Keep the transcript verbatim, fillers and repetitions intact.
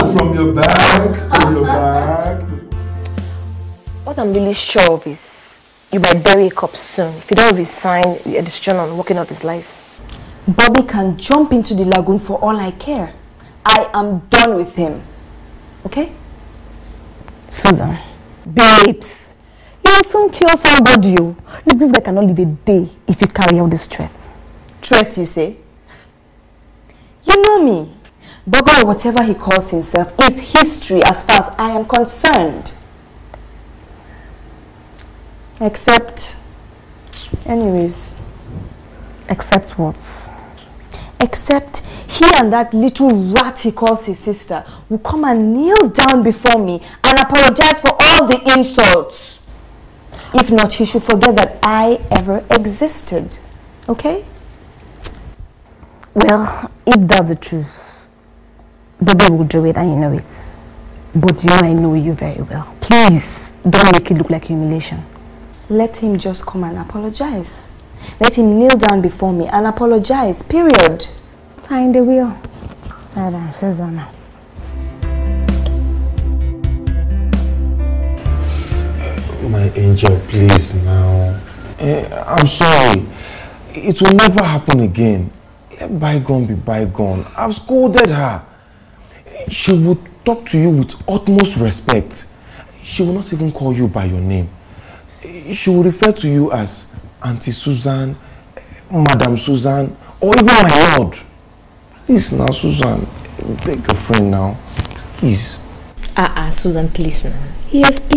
And from your back to your back. What I'm really sure of is you might bury a corpse soon if you don't resign a decision on walking off his life. Bobby can jump into the lagoon for all I care. I am done with him. Okay? Susan. Babes, you will soon kill somebody. Look, this guy cannot live a day if you carry out this threat. Threat, you say? You know me. Bobby, or whatever he calls himself, is history as far as I am concerned. Except, anyways. Except what? Except he and that little rat he calls his sister will come and kneel down before me and apologize for all the insults. If not, he should forget that I ever existed. Okay? Well, if that's the truth, Bobby will do it and you know it. But you know I know you very well. Please, don't make it look like humiliation. Let him just come and apologize. Let him kneel down before me and apologize, period. Fine, they will. Madam Susanna. My angel, please now. Uh, I'm sorry. It will never happen again. Let bygone be bygone. I've scolded her. She would talk to you with utmost respect. She will not even call you by your name. She will refer to you as Auntie Susan, Madam Susan, or even my lord. Please now, Susan. Beg your friend now. Please. Ah, uh, uh, Susan, please now. Yes, please.